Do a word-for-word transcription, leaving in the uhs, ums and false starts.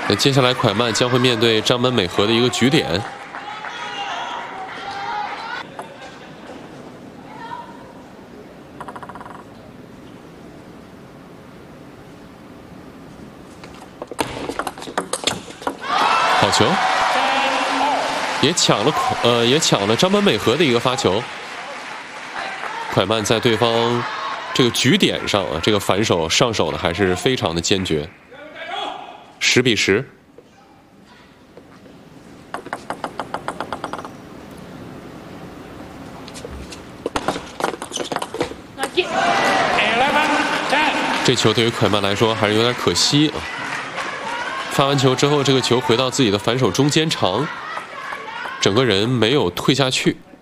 那接下来蒯曼将会面对张本美和的一个局点。好球，也抢了呃也抢了张本美和的一个发球。蒯曼在对方这个局点上啊，这个反手上手的还是非常的坚决。十比十。这球对于蒯曼来说还是有点可惜啊。发完球之后，这个球回到自己的反手中间长，整个人没有退下去。